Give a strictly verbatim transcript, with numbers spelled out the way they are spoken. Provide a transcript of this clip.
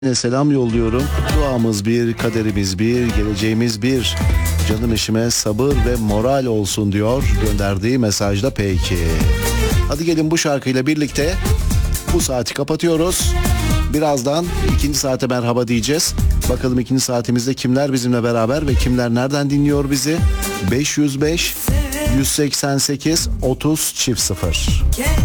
Selam yolluyorum. Duamız bir, kaderimiz bir, geleceğimiz bir. Canım eşime sabır ve moral olsun diyor gönderdiği mesajda. Peki. Hadi gelin bu şarkıyla birlikte bu saati kapatıyoruz. Birazdan ikinci saate merhaba diyeceğiz. Bakalım ikinci saatimizde kimler bizimle beraber ve kimler nereden dinliyor bizi? beş yüz beş yüz seksen sekiz otuz çift sıfır.